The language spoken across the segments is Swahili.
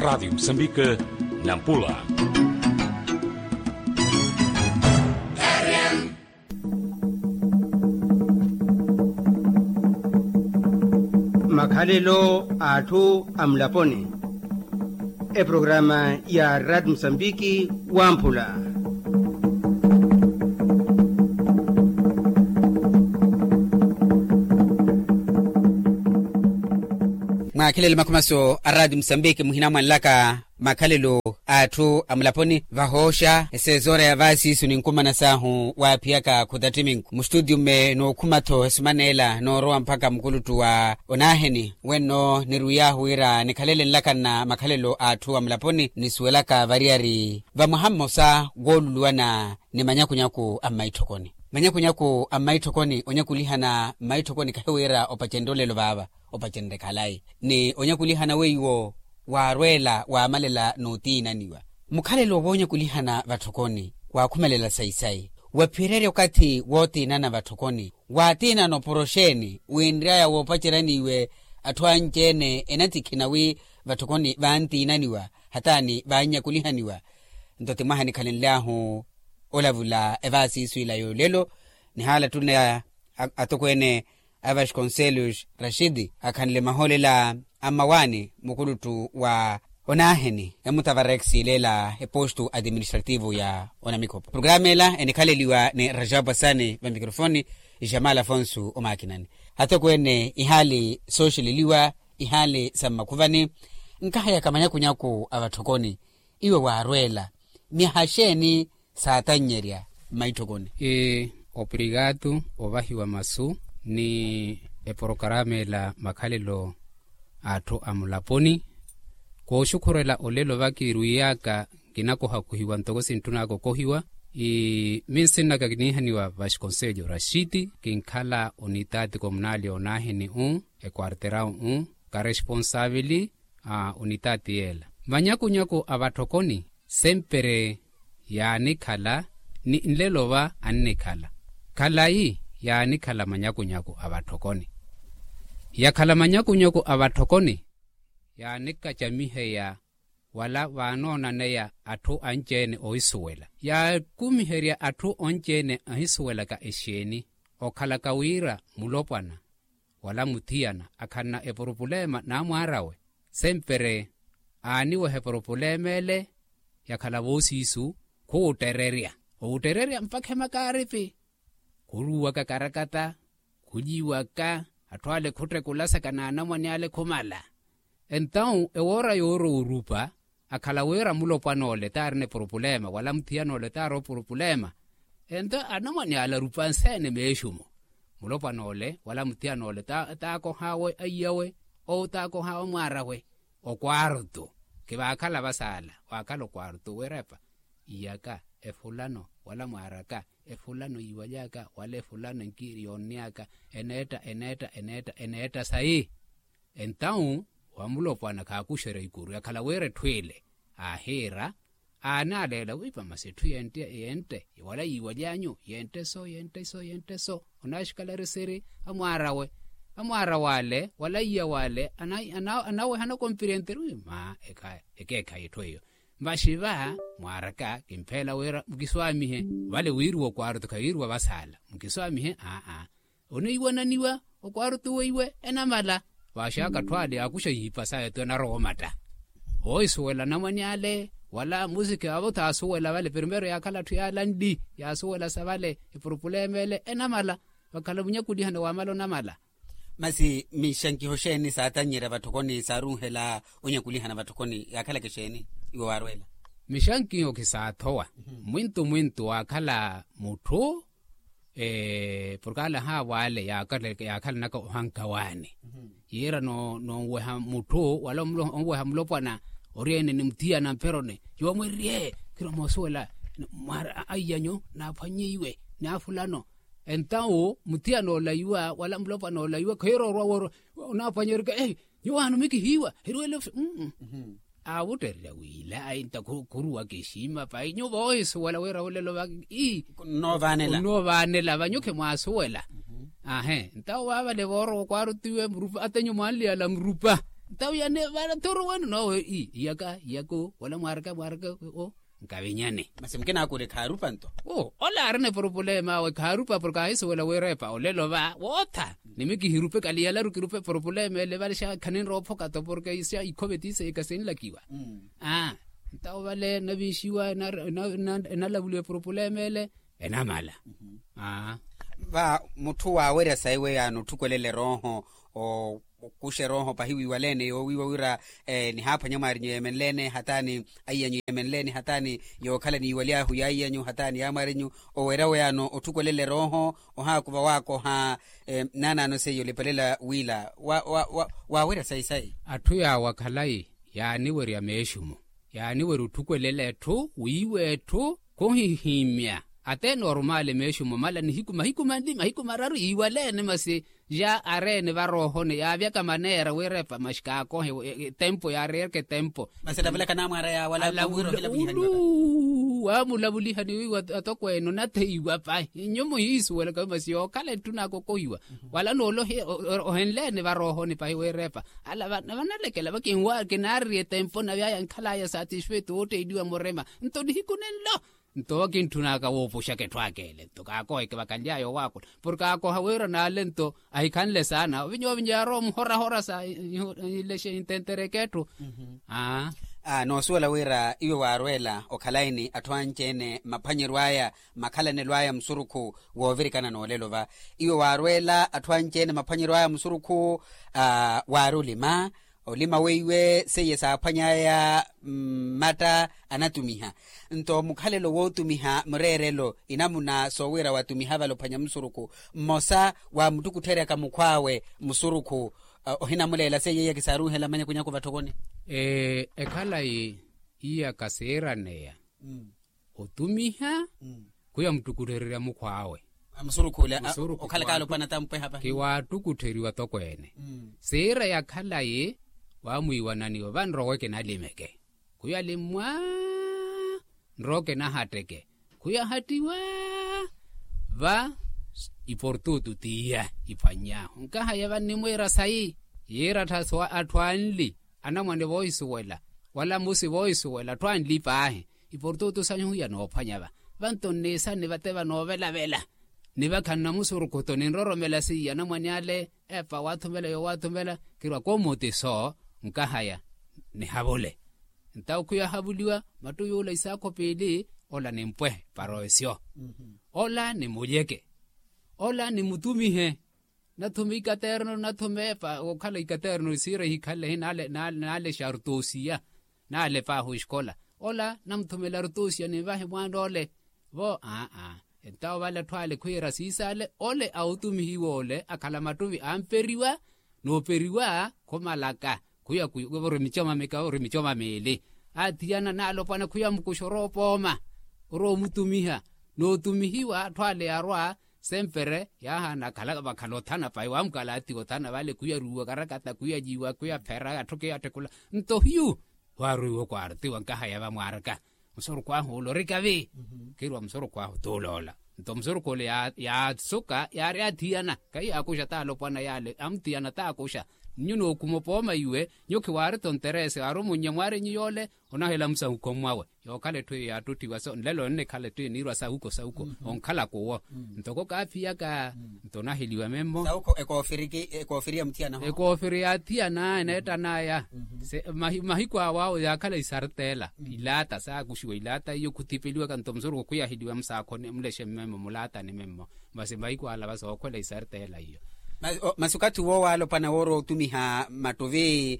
Rádio Moçambique, Nampula. Makhalelo athu amlaponi. E programa ya Radio Msambiki Wampula. Makhalelo makumaso a Radio Msambiki muhinamwa nlaka makhalelo athu amlaponi vahosha esezora ya vasi suninkuma na sahu wapiaka kudhatiminku mustudio me no kumato esumanela no roa mpaka mkulutu wa onaheni weno niruyahu ira nikhalele nlaka na makhalelo athu amlaponi nisuelaka variari va muhammosa goluluana ni manyakunyaku amaitokoni manyakunyaku amaitokoni onyakulihana maitokoni kahewera opachendolelo vava opachendekhalai ni onyakulihana weiwo warwela wamalela notinaniwa mukhalelo obonye kulihana vathokoni wakhumelela saisai wapirere wakati wotinana vathokoni watina no porosheni uendraya wopachiraniwe atwanjene enatikhinawi vathokoni vantinaniwa hatani vanya kulihaniwa ndote mahani khalenlahu olavula evasi isuila yolelo ni hala tuna atokwene Avash Conselhos Rashidi akhanle maholela amawani mukulutu wa onaheni emutavareksi lela postu administrativo ya onamikopo programela enikhaleliwa ne Rajab Hasani va mikrofoni Jamal Afonso omakinani hatokwene ihali social liwa ihali samakuvani nkahaya kamanyakunyaku avathokoni iwe warwela mihasheni satanyeria maitokoni obrigado ovahiwa masu ni programa la makhalelo athu amulaponi ko shukurela olelo vakiruyaka kinakoha kuhiwa ntokosi ntunako kohiwa minsina kaginihaniwa Vasconcelho Rashidi kinkhala unidade comunal onaheni quarterão ka responsable unidade yela manyakunyaku avathokoni sempre yanikhala ni nlelova annikhala khalai yani khala manyakunyaku avathokoni yakhala manyakunyaku avathokoni yani kachamiheya wala vanona neya athu anjene oisuwela ya kumiheria athu onjene ahisuwela ka esheni okhala kawira mulopwana wala muthiana akhana eporupulema na mwarawe sempere aniwe heporupulemele yakhala vosisu kuutereria mpakhe makaripi kuruwa ka karakata kujiwa ka atwale khutre kulasa kana namwani ale khumala então ewora yoro urupa akhala wera mulopanole tarne problema wala mthianole taro problema ento anamwani ala rupansene meshumo mulopanole wala mthianole ta ko hawe ayawe o ta ko hawe mwarawe o kwarto ke bakhala basala wakalo kwarto werepa iyaka efulano wala mwaraka efulano iwajaka wala efulano nkirioniaka eneta sai então wamulopwana kakushere ikuru yakhala were twele ahera analela wipa masethu yente wala iwajanyo yente so onashikala resere amwara wale wala iya wale anawe hana kompirente ma ekeka yethoyo mbashiva mwaraka kimphela wera mkiswamihe wale wirwo kwaruto kayirwa basala mkiswamihe oneiwananiwa okwaruto weiwe enamala washaka twale akusha yipasa to na romata oisuwela namani ale wala muziki abota asuwela wale primero yakala tu yalandi yasuwela savale ipropulemele enamala wakala bunyakudi handa wamalo namala masi mishanki hosheni satanyira vathokoni saruhela onyakulihana vathokoni yakhala kesheni iwe warwela mishanki okisathowa mwintu wakhala muthu porkala wale yakhala naka hankawane yera no weha muthu wala weha mulopwana oriene ni mtia na perone yomwerie kiro mosuela mara ayanyo na phanyiwe na fulano entao mtia no la yua wala mulopwana no la yua kero ro na phanyerika yohanu miki hiwa hirwele awuterya wila ainta kuruwa keshima pa inyo voice wala wera olelo ba no vanela banyuke mwasuwela ntao baba le boro kwarutiwe mrupa atenyo mali ala mrupa tau ya ne ba toro wan no ya ko wala marka o ngabenyane masemkena akure kharupa nto ola arne problema we kharupa porque eso wala we repa olelo ba wota nimiki hirupe kalia la rukirupe problema le vale sha khanin ro phoka to porque isa ikobetise ikasen lakiwa tau vale nabishiwa na la bule problema le enamala ba muthu wa wera saiwe ya no thukolele roho o kushe roho pahiwi walene yo wiwa wira ni hapa nyamari nyemenlene hatani ayanyu yemenlene hatani yo kala ni walia hu ayanyu hatani yamarinyu o werawe yano otukolele roho o ha kuba wako ha nana no seyo lepelela wila wa wira sai atuya wakalai ya ni weri ameshumu ya ni weri tukolele tu wiwe tu kohihimya ate normale meshumu mala ni hikuma raru iwalene masi ya arene varoho ne ya vya kamanera werepa mashika ko tempo ya reke tempo masela vela kana mara ya wala wiro vela bihani wa mulabuli hadi wa atokweno na teiwa pa nyomo hisu wala kama sio kale tunako koiwa wala no lo henlene varoho ne pa werepa ala vanalekela bakinwa kenari tempo na vya nkala ya satisfait ote idiwa morema ntodi hikunenlo nto kintunaka wopusha ketwakele to kako ke bakanjayo wako porque ako hawera na lento aikanle sana vinyo vinjaro hora sa ileshe intentere ketu no suala wera iwe warwela okalaini atwanchene mapanyirwaya makalane lwaya msuruku wovirikana no lelova iwe warwela atwanchene mapanyirwaya msuruku warulima olima weiwe seye sa panyaya mata anatumiha nto mukhalelo wotumiha mrerelo inamuna sowera watumiha valo panya msuruku mosa wa mtukutere kamukwawe msuruku ohina mulela seye yakisaruhela manya kunyako vatokone ekhala iya kasera neya otumiha kuya mtukuterera mukwawe msuruku le okhala kalo pana tampwe hapa kiwa tukuteriwa tokwene sera yakhala wa muiwananiwa vanroke na limeke kuya limwa nroke na hateke kuya hatiwa va iportutu tia ipanya nkaha ya vanimwera sai yera taswa atwanli anamwande voice wala musi voice wala twanli pahe iportutu sanyu ya no phanya vantonesa ne bateva novela ni bakhanna musurukoto ni nroromela si yana mwanyale efa wathumela kirwa komote so nkahaya ni habole ntau kuya habuliwa matu yola isako pele ola ni mpwe paroesio ola ni mujeke ola ni mutumihe nathumi katerno nathumepa okhala ikaterno sire hikhala hinale shartosia nale pa huskola ola namthumela rtosia ni vahe mwandole vo ntau vale twale kwera sisale ole autumihiwo ole akhala matuvi amperiwa no periwa komalaka kuya gore michoma mele athiana nalo pana kuya mkushoropo ro mutumiha no tumihiwa twale arwa sempere yahana khala bakhalothana pai wamkala atigothana vale kuya ruwa karakata kuya jiwa kuya phera athoke atekula ntohiu waruwo kwartiwa nkahaya vamwaraka msoro kwa holo rikavi kirwa msoro kwa tolola nto msoro kole ya soka ya athiana kai akusha talo pana yale amtiana ta akusha nyuno kumopoma iwe nyoki ware tonterese arumu nyamware nyole onahela msa ukomwawe yo kale twe ya tutiwa so lelo ne kale twe nirwa sa huko onkala ko ntoko kafia ka ntona heliwa membo sa huko ekofiria mtiana ho ekofiria tiana neta naya mahikwa wao ya kale isartela ilata sa kushiwa ilata yo kutipeliwa kanto mzuru kuya heliwa msa ko mleshe membo mulata ni membo basi mahikwa ala basa okwela isartela hiyo masukati wo walo pana woro tumiha matovi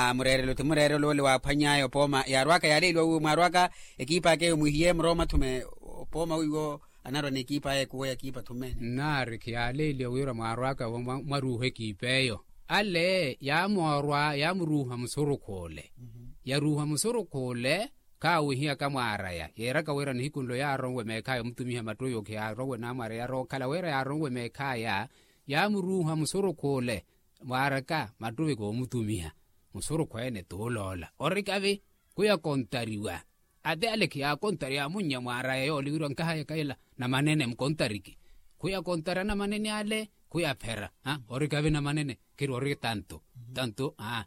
murerelo le waphanyayo poma yarwaka yalelo marwaka ekipa ke muhiye mroma tume poma wigo anaro ne ekipa ye kuya ekipa tumene nari kyalele wira marwaka maruhe kipeyo ale ya morwa ya mruha msurukole ya ruha msurukole ka wihia kamara ya yera ka wira ni kunlo ya rongwe mekayo mtumiha matoyo ke ya rongwe na mara ya ro kala wira ya rongwe mekaya ya muruha musoro kole maraka matuwe ko mutumia musoro kwene tolola orikavi kuya kontariwa ade aleki ya kontaria munya mara yo liwiro nkahaya kaila na manene mkontariki kuya kontara na manene ale kuya phera orikavi na manene kiro ri tanto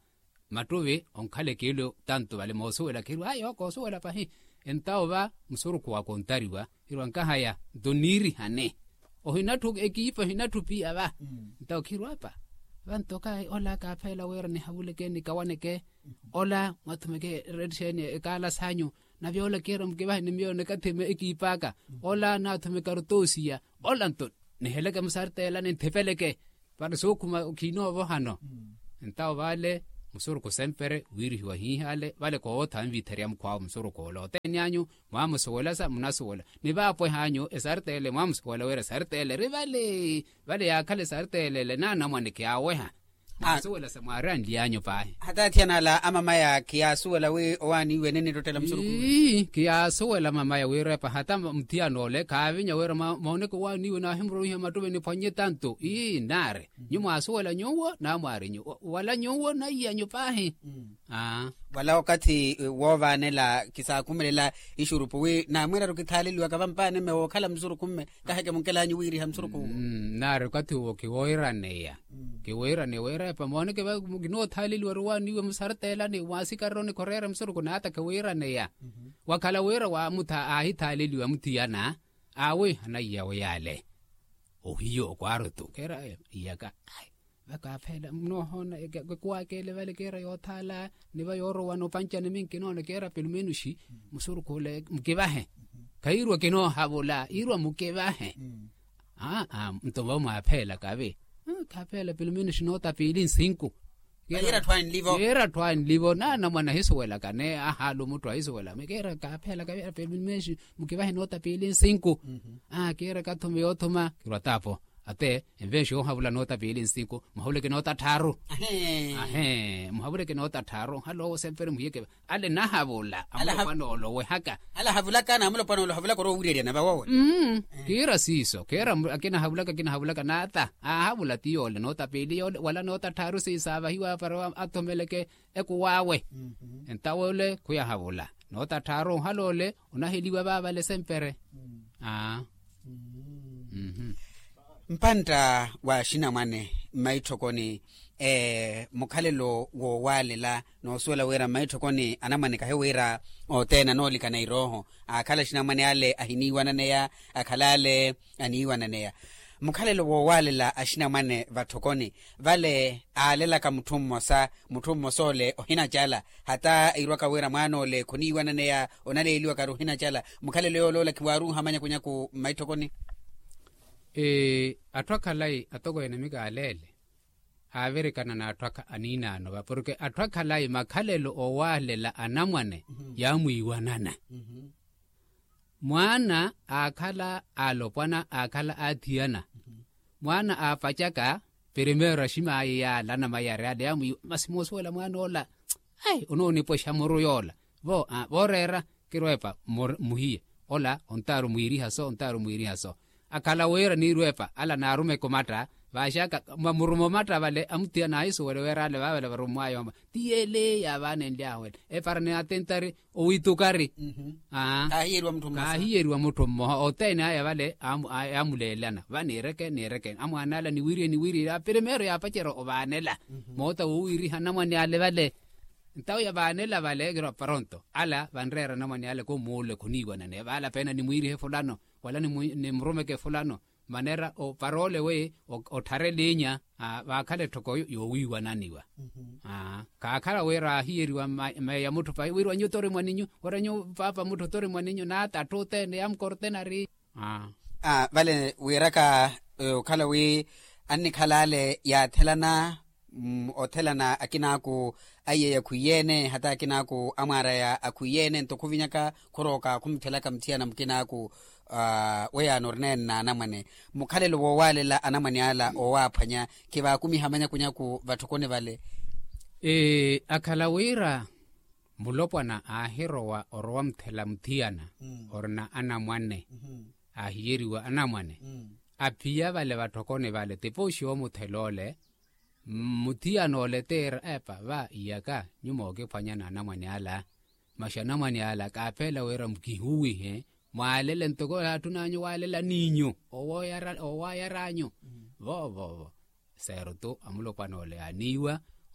matuve onkhale kilo tanto vale mosuela kiru ayo ko suela pa hi entao va msuru kwa kontariwa iru ankahaya doniri hane o hinatu ekipa hinatu pia va entao kiru apa vantoka ola ka phela wera ni habuleke ni kawaneke ola mathumeke redshene kala sanyo na viola kero mkiba ni mio ne katheme ekipaka ola na thumeka rutosia ola nto ni heleke msartela ni thepeleke para sokuma kino vohano entao vale musuru ko sempere wiri wa hihale vale ko thamvi theriam kwa musuru ko lo tenyanyu mamusola sa munasola ni va po hanyo esartele mamusola wera sartele rivale vale ya kale sartele le na mwane ke aweha mamusola sa maran lianyo pa hata tiana la ama maya kiasuela we owani we nene totela musuru ko kiasuela mama ya wera pa hata mtiano le kavinya wera maone ko wani we na himro hi matuve ni ponye tanto nare nyuma asuela nyowo na mwari nyo wala nyowo na yanyo pahe wala wakati wovanela kisa kumelela ishurupu we na mwera rukithalilwa kabampane me okhala mzuru kumme kaheke munkela nyuwiri hamzuru ku nare kati wo kiwoira neya kiwoira ne wera pa mone ke ba gino thalilwa ruwani we musartela ne wasikaro ne korera mzuru ku nata kiwoira neya wakala wera wa muta ahi thalilwa mutiana awe na yawe yale hiyo kwaro tu kera iyaka vaka phela mno hona kwa kele vale kera yothala ni va yoro wano pancha ni minki no kera pelmenushi musuru kole mkevahe kairwa kino habula irwa mkevahe mtoba ma phela kabe ka phela pelmenushi nota pelin 5 Yera twine livo na mwana hisoela kane ahalo mutwa hisoela mekera ka phela ka pelmenushi mkevahe nota pelin 5 kera ka thome yothoma kirwa tapo ate envesho habula nota pelin 5 mahule ke nota 3 mahule ke nota 3 halo sempere muyeke ale na habula amapano lo we haka ala habula kana amapano lo habula ko ro urere na bawo kira siso kera akina habula kana ata habula tiyo le nota peli wala nota 3 sisaba hiwa para atomeleke ekuwawe entawole kuya habula nota 3 halo le unaheliwa baba le sempere mpanda wa shina mane maitokoni mukhalelo wo walela no sola wera maitokoni anamane ka hewera otena no likana iroho akhala shina mane ale ahiniwa naneya akhalale aniwa naneya mukhalelo wo walela ashina mane vatokoni vale alela ka mutummo sole ohina jala hata irwaka wera mano le kuniwa naneya onale iliwa ka rohina jala mukhalelo yolola kiwaru hamanya kunyaku maitokoni atwaka lai atogo enemiga alele averikana na atwaka anina no porque atwaka lai makhalelo owalela anamwane yamuiwanana mwana akhala alopwana akhala athiana mwana apachaka primero shima ya lana mayare ade yamu masimosola mwana ola unoni po shamuru yola vorera kirwepa muhie ola ontaru muiri haso akala wera ni ruepa ala na rume komata vashaka mamurumo mata vale amtia na iso wera le vale varumo yoma tiele ya vane ndiawe parne atentari owitukari ahirwa mtu mmoja otena ya vale amulelana vanereke amwanala ni wiri primero ya pachero ovanela mota uwiri hanamani ale vale ntao ya vanela vale gro pronto ala vanrera namani ale ko mole kunigwa na vala pena ni mwiri he fulano wala ni mrume ke fulano manera o parole we o tarelinya vakale toko yo wiwa naniwa kakala wera hiriwa ya mutu pa wirwa nyutori mwaninyu wara nyu papa mutu tori mwaninyu na tatote ne amkortenari vale wiraka kala we anni khalale ya thelana othelana akinaku aye ya kuyene hata akinaku amara ya akuyene ntokuvinyaka koroka kumthelaka mtiana mkinaku weya nornen na anamane mukhalelo wo walela anamane ala owaphanya kiba kumihamanya kunyaku vatokone vale akhalawira mulopwana ahirowa orwa mthela mtiana orna anamwane ahiyeriwa anamwane apia vale vatokone vale teposhio muthelole mutiano le ter epa va iyaka nyumo ke phanyana anamwane ala mashana mane ala ka phela wera mkihuwi he mwalele ntoko atunanyo walela ninyo owaya ranyo vo seroto amulopano le aniwa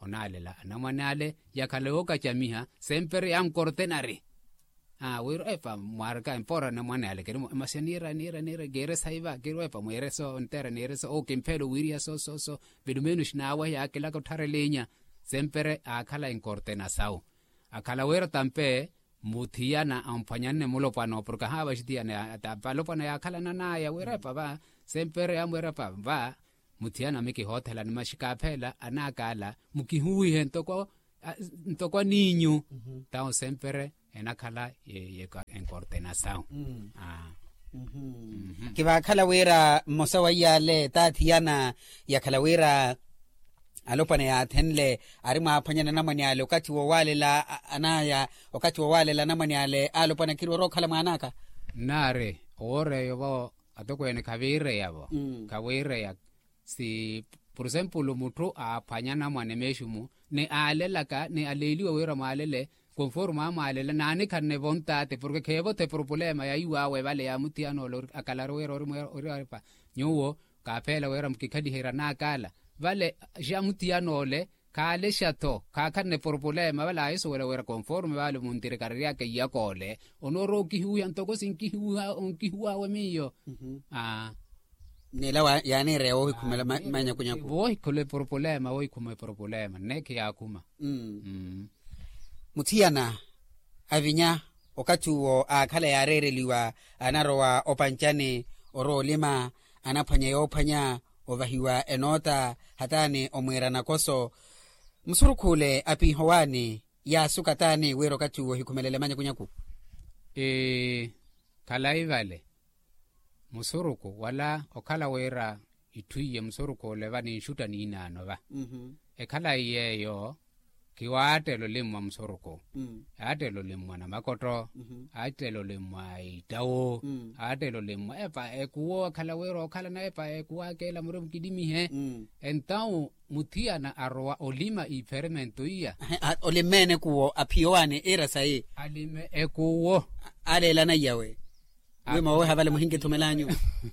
onalela anamanale yakaleoka chamiha sempre yam cortenari wiro epa marka empora namanale kerimo masenira nira gere saiva gero epa muereso entera nereso o kempelo wiria so vedumenus nawa ya kela ko tarelenya sempre akala en cortena sau akala wero tampe muthiana ampanyane molopano porque haba shitiana ta palopana ya kala nana ya wero epa ba sempre amwera pa ba muthiana miki hotela ni mashikaphela anakala mukihui ntoko ninyu tao sempre enakhala ye enkortena sao kiba khala wera mosawayale tathiana ya khala wera alopana ya thenle arima phanyana namanyale wakati wawalela anaya wakati wawalela namanyale alopana kiroro khala manaka nare ore yobo atokwene kavire yabo kawire ya si por ejemplo mutu a phanyana manemeshumu ne alelaka ne aleliwa wera malele conforma malele nani kanne vontate porque kebo te problema ya iwa we vale ya mutiano lo akalaro wera ori pa nyuo ka pela wera mkikadi hera na kala vale ja mutiano le kale shato ka kanne problema vale aiso wera conforme vale muntire karria ke yakole onoro ki hu antoko sinki hu onki hu we miyo nelawa yani reo kumela manya kunyaku voi kole problema voi kuma problema neke yakuma mutiana avinya wakati wo akala yarereliwa anarowa opanchane oro lima anapanya yopanya ovahiwa enota hatane omwera nakoso msurukule api howani ya sukatane wero kati wo hikumelele manya kunyaku kalaivale musuruko wala okala wera ituye musuruko levani shuta ni inano ba ekala yeyo kiwatelo limwa musuruko atelo limwa na makoto atelo limwa itawo atelo limwa epa ekuwo kala wero kala na epa ekuwa kela murum kidimi he entao mutiana arwa olima ifermento iya olimene kuwo apioane era sai alime ekuwo alela na yawe wema we havale muhinge tomelanyo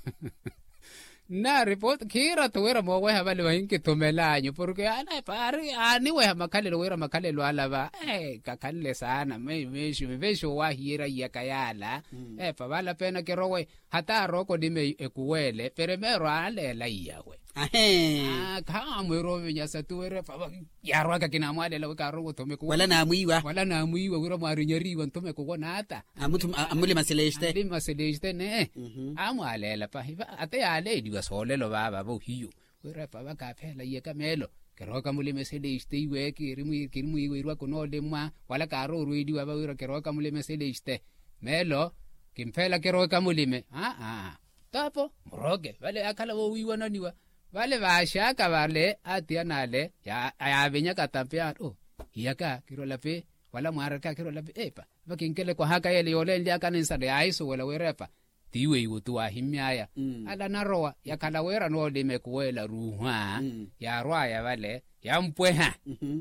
na report kira to wera mo we havale muhinge tomelanyo porque ana pari ani we makale wera makale lo alava kakale sana mesho wa hira yakayala pa bala pena ke rowe hata roko dime ekuwele peremero alela yawe kama mwero vinyasa tuwere pa yarwa kakina mwale la wakarongo tomeko wala na muiwa wira mwarinyariwa ntomeko kona ata amutum amule maseleste ne amwale la pa ate ale diwa solelo baba bo hiyo wira pa bakaphela yekamelo keroka mule maseleste iwe kirimu iwe irwa konole mwa wala karo ruidi baba wira keroka mule maseleste melo kimphela keroka mulime tapo mroge vale akala wo wiwa naniwa vale vashaka vale atianale ya avenya katampia yaka kirolape wala maraka kirolape epa vakinkele kwa haka yele yole ndaka ninsade aiso wala werepa tiwe yutu ahimyaya ala naroa yakala wera no lime kuwela ruha ya roa ya vale ya mpweha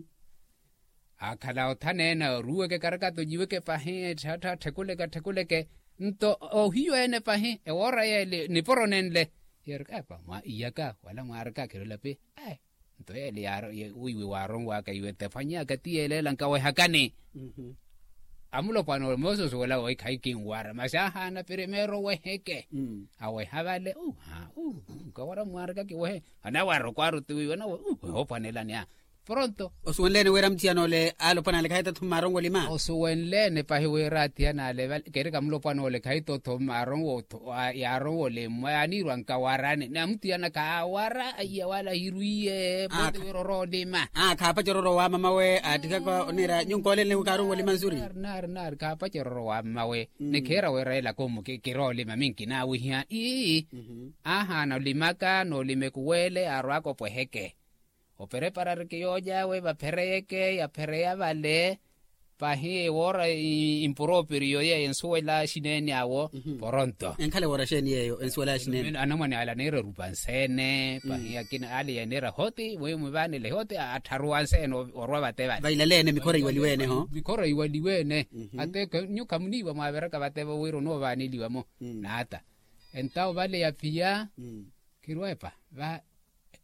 akala othanena ruwe ke karakato jiwe ke pahe thata thekuleke nto hiyo ene pahe e ora yele ni poronenle yerkapa ma iyaka wala maraka kirolape nto yele yaro uiwe warongwa ka iwe tefanya katiele lankawe hakane amulo pano mozo wala we kaikin wara masaha na primero we heke awe havale kawara maraka ki we ana waro kwaru tu wana hopanela nya pronto osuwenlene wera mtiano le alo pana le kaita thumarongo lima osuwenlene pa hiwera tiana le kere kamlo pano le kaito thumarongo ya rongo le mani ranka warane na mtiana ka wara ya wala hiruye potero rodima ka pa jororo wa mama we atika ko onira nyunkole le karongo lima nzuri nar ka pa jororo wa mama we ne kera wera la komo ke kirole maminki na wihia na limaka no limekuwele arwako poheke opere para que yo ya we va pereke ya perea vale pahi wora improperio ya ensuela shinene awo pronto enkale wora sheni yeyo ensuela shinene anamane ala nero rupansene pahi akina ali ya nera hoti we mvane le hoti ataruanseno orwa bateba bailalene mikora iwaliwene ho mikora iwaliwene ate nyuka mniwa maveraka bateba wiro no vaniliwa mo nata entao vale ya pia kirwepa va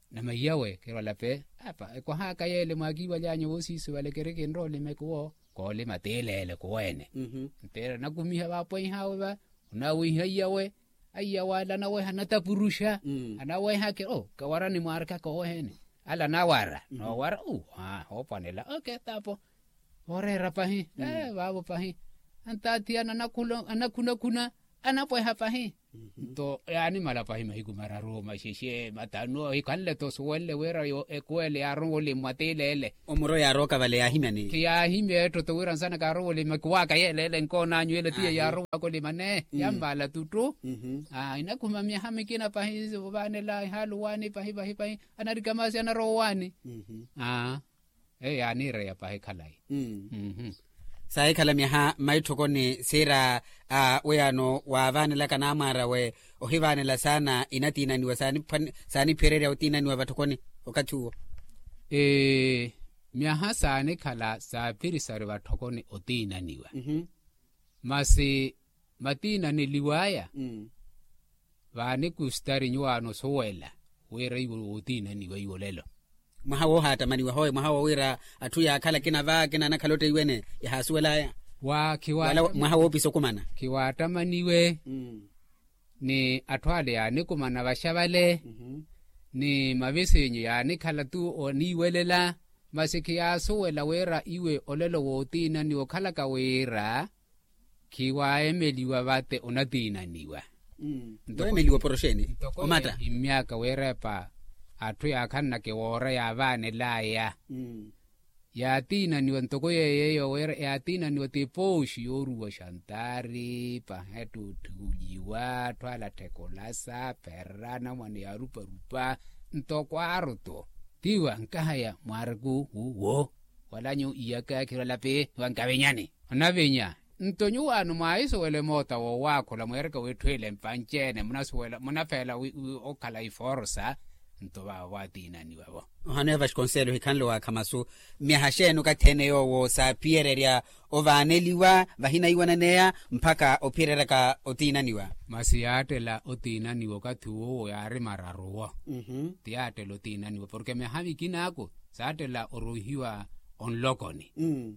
na mayawe ke wala pe apa ko ha ka yele magiwa lyanyo osisi wale kereke ndole mekuo ko le matelele ko wene ntera na kumiha ba po hawe ba na wi hayawe ayawa la na we hanata purusha ana we ha ke ka warani marka ko hene ala na wara no wara opanela okay tapo orera pahi babo pahi antati anakuna anapo hapahi to yani mala pahi mahiku mararo mashishe matano ikanle to suwele wera yo ekwele arole matelele omoro ya roka vale ya himani ya hime to wera sana karole makwa ka yele nkona nywele tia ya roka ko limane yambala tutu inakuma mia hamikina pahi bane la haluwani pahi anarikamasi anarowani yani re ya pahi kalai sai kalamia ha maitokoni sira weano wa vanela kana mara we ohivanela sana inatina niwa sani perere utina niwa batokoni okachuo miaha sane kala sa pirisare batokoni utina niwa masi matina ni liwaya vani kustari nyuano sowela wera iwo utina niwa yolelo mahawo hata mani wahoe mahawo wira atuya kala kina va kina nakalote iwene ya hasuela wa kiwa mahawo piso kumana kiwa tamaniwe ni atwale ya nikumana bashabale ni mabesenye ya nikala tu oniwelela masiki ya suwela wera iwe olelo wotina ni okala ka wera kiwa emeliwa bate onatina niwa ndo emeliwa porosheni omata imiaka wera pa atu ya kanna ke wora ya vane la ya tina ni wantoko yeyo wera ya tina ni watiposhi yoruwa shantari pa hetu tujiwa twala tekolasa perana mwane ya rupa ntoko aruto tiwa nkahaya margu uwo wala nyu iyaka kirala pe wankabenyani onabenya ntonyu wanu maiso wele mota wo wako la mwereka wetwele mpanchene munafela okala iforsa ntoba watina ni babo hane Vasconcelos hikanlo wa kamasu miahasheno katene yo wo sa piereria ovaneliwa vahina iwananea mpaka opireraka otina niwa masiate la otina niwo kathuo yare mararuwa tiate lo tina niwo porque me havi kinako sate la oruhiwa onlokoni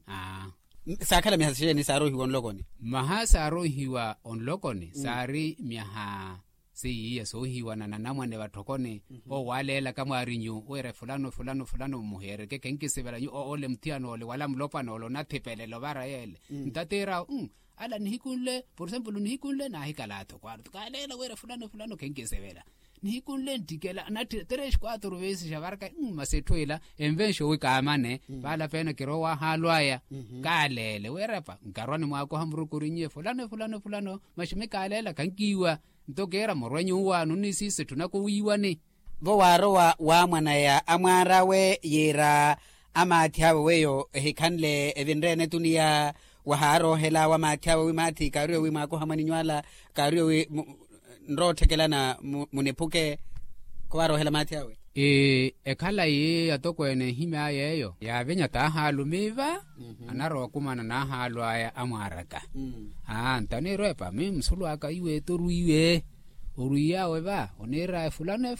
sakala miahasheni saruhiwa onlokoni mahasa aruhiwa onlokoni sari miaha si ya sohiwa na namwane batokone walela kama arinyu were fulano muhere ke kenkisebela nyu ole mtiano ole wala mlopano ole nathipele lo bara yele ntatera ala nihikunle por ejemplo nihikunle na hikalato kwarto kalela were fulano kenkisebela nihikunle ntikela na 3-4 veces jabarka masetwela envensho wikamane bala pena kirowa halwaya kalele werepa nkarwani mwako hamrukurinye fulano mashimikalela kankiwa ntokera morwenyu wanu nisise tunakuwiwane vo waro wa mwana ya amwara we yera amathawe weyo hikanle evinrene tunia waharo hela wa mathawe we mati kario we mako hamani nywala kario we nrothekelana munepuke kwaro hela mathawe ekhala ye atokwene hima yeyo ya venya ta halu miva anaro kumana na halu aya amwaraka ntane repa msulu aka iwe toruiwe oruya weba onera fulano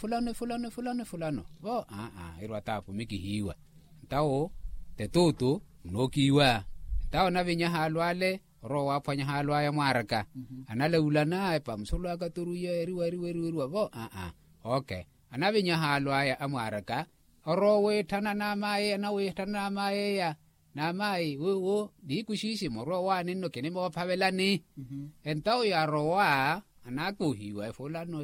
bo irwa tapu mikihiwa ntao tetutu mnokiwa ntao na venya halu ale ro apanya halu aya mwaraka anale ulana epa msulu aka toruya eriwa bo okay anavinya halo aya amwaraka orowe tana na mae na we tana mae ya na mai wo di kushishi moro wa ninno kene mo phavelani entao ya rowa anako hiwa fulano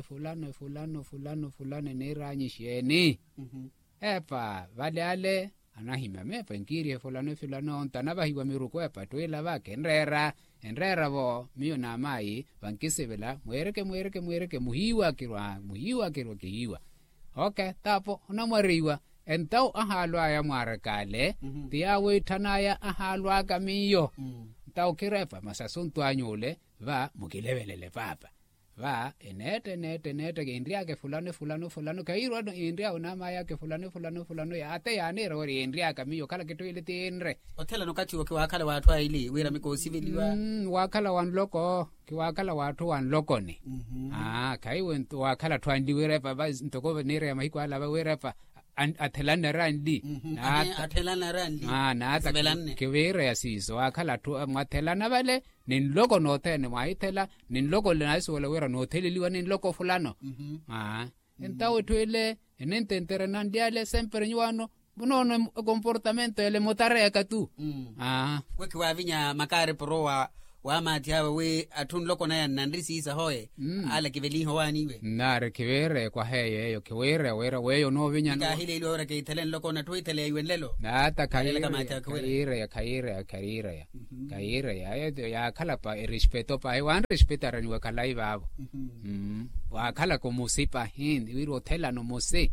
ne ranyisheni epa vale anahima mepa ngiri fulano ntana bahiwa miruko epa twela ba kenrera bo mio na mai bankisebela mwereke muhiwa kirwa kihiwa okay tapo unamwariwa entao ahalwa ya mwarakale tiawe tanaya ahalwa kamiyo entao kirepa masasuntu anyole va mukilebelele papa va enete ke indria ke fulano kairo indria unama yake fulano ya ate ya ne ro indria kamiyo kala ketwile tenre otela nokati woke wakala watu aili wira mikosi veliwa wakala wanloko ki wakala watu wanloko ni kaiwe wakala twandi wira pa ntoko nere ya mahiko ala wira pa athelana randi athelana randi na ata kewere yasizo akhala tu mathelana vale ninloko nothene maithela ninloko lenaso wala wera notheleliwa ninloko fulano entawe twele enententere nandiale sempre nyuano bunono comportamento ele motareka tu kweki wavinya makare proa wamati hawe we atunloko na nandrisi isa hoye ala kiveli howaniwe nare kivere kwa heye yo kivere wera weyo no vinya ka hile ile ora ke itelen loko na tuitele iwenlelo nata kaire ya kala pa respeto pa wan respetara ni wakala ibabo wa kala ko musipa hindi wiro tela no mose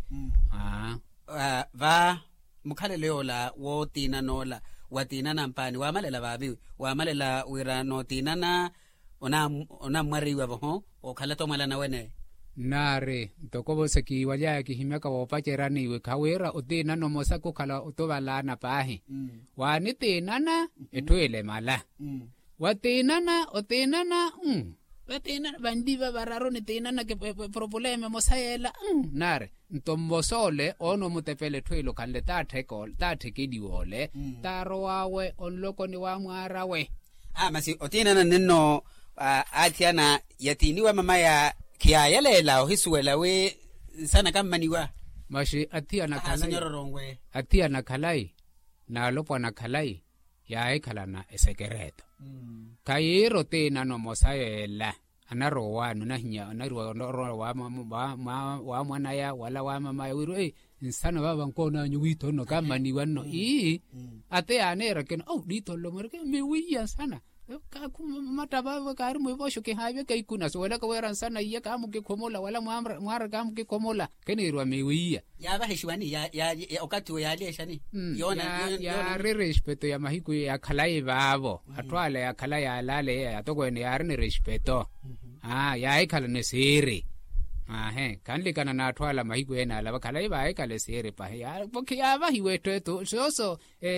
va mukhale leola wo tina nola watina nampani wamalela babi wamalela wira notina na ona mwariwa boho okhala tomala na wene nare tokobo seki wajaya ki himeka wopacherani we kawera otina no mosako kala otobalana pahi wani tinana etwele mala watinana otinana watinana bandiva bararo ni tinana ke probleme mosayela nare ntombosole ono mutepele twelo kale tate kidiwole taro wawe onloko ni wa mwara we masi otinana nino atiana yatiniwa mama ya kiayelela ohisuela we sana kamaniwa mashi atiana kalai na lopo na kalai ya ekala na esekereto kayero tena no mosayela anaro wanu na hinya anaro wa mwana ya wala wa mama ya wiro insana baba nkona nyuwito no kama ni wano ate anera ken dito lo merke me wiya sana ka mata baba kar mo bosho ke hawe kai kuna so wala ka wera sana iya ka mu ke komola wala mwara ka mu ke komola kenirwa me wiya ya ba heshwani ya okati ya aleshani ya respeto ya mahiku ya kalai babo atwala ya kalai ya lale ya togwene ya rene respeto ya ikala ne siri kanlikana na atwala mahiku ena la kalai ba ikale siri pa ya boki ya ba hiweto to so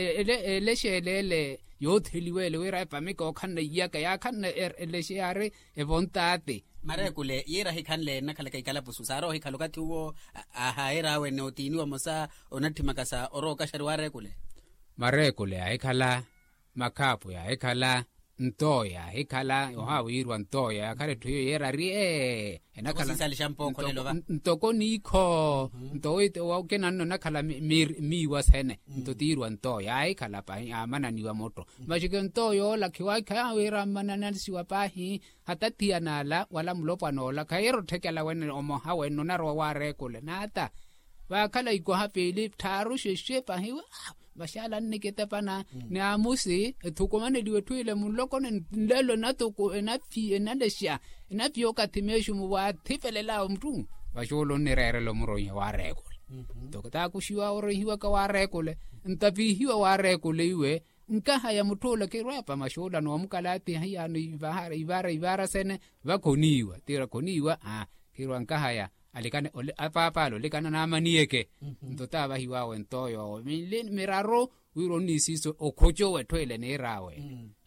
leshelele yotheliwele wera pa miko khanna ya ka ya khanna leshare ebontate mare kule yera hikhanle na khala kai kala pususaro hikhalokati wo era we notini wa mosa onathimaka oroka sharware kule mare kule aikhala makapu ya aikhala ntoya ikhala yohawirwa ntoya kale thuyo yera rie enakhala ntoko nikho ntoite wa kenanno nakhala miwa sene ntotirwa ntoya ikhala pa amananiwa moto mashike ntoyo la khiwa kha wera mananansiwa pahi hatatia nala wala mlopa nola khairo thekela wene omo ha weno narwa ware kule nata wa khala iko hapeli tharu sheshe pahi bashala nikete pana ne amusi thukomane diwe twile muloko ndelo natoko enapi enadesha enapi okatimeshu muwa thipelela mtu basholo nerere lo muronya warekole dokata kushiwa orohiwa ka warekole ntapi hiwa warekole iwe nkaha ya mutola ke rapa mashola no mukalati haya no ibara sene bakoniwa tira koniwa kirwa nkaha ya alikane apapalo likana na manieke ntotaba hiwawe ntoyo miraro wiro nisiso okhojo wetwele nerawe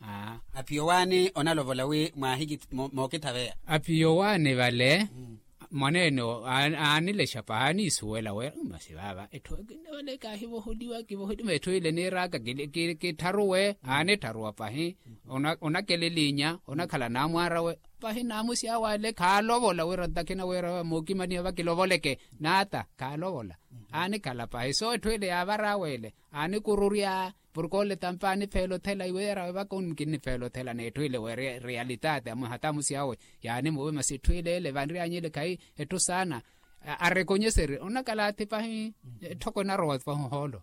apiyowane onalovola we mwahigi mokithavea apiyowane vale maneno anile shapani suwela we masibaba ethokene wale ka hibo hodiwa kibo hodi metwele neraka ke tharuwe ane tharuwa pahi ona kelelinya ona khala na mwara we pahi namusi awale khalovola we radakena we mokimani ba kilovoleke nata khalovola ane khala pahi so ethwele avarawele ane kururia porkole tampani phelo thela iwera ba kon kinni phelo thela ne ethwele we realitate amu hatamusi awe yani mo masithwele le vanri anyele kai eto sana arekonyesere ona kala tipahi thoko na rowa fa holo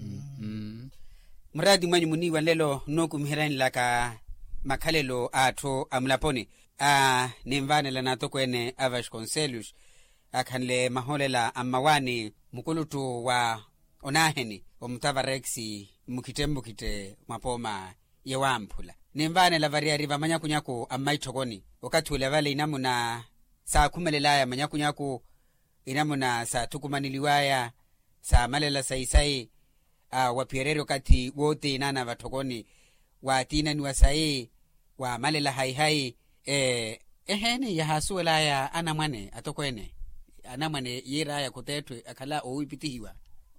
mradi mwanyu muniwa lelo nokumhirani laka makhalelo atho amlaponi nimvane lana tokwene Avash Conselhos akhanle maholela amawani mukulutu wa onaheni omutavarexi mukite mapoma yewamphula nimvane la variari vamanya kunyako amaithokoni okathule vale inamuna sa kumelelaya manyakunyaku inamuna sa tukumaniliwaya sa malela saisai wapierero kati wote inana vatokoni watina ni wasai wa malela hai eheni ya hasuelaya anamwane atokwene anamwane yiraya kutetwe akala oipitihiwa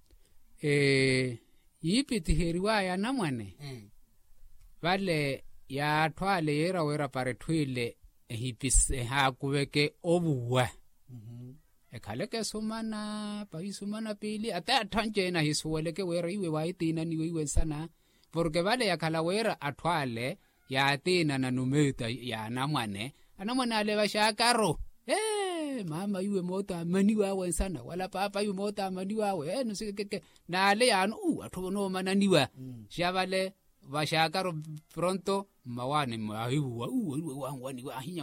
yipitiheriwa ya namwane vale ya twale yera wera pare twile hipise hakuveke obuwa ekaleke sumana pa isumana pili ata thanje na hisuweleke wera iwe waitina niwe iwe sana porque vale ya kala wera atwale ya atina na numeta ya namwane anamwana ale bashakaro mama iwe mota maniwa we sana wala papa iwe mota maniwa we nusikeke na ale ya atono mananiwa shavale bashakaro pronto mawane mahiwa wangwani ahinya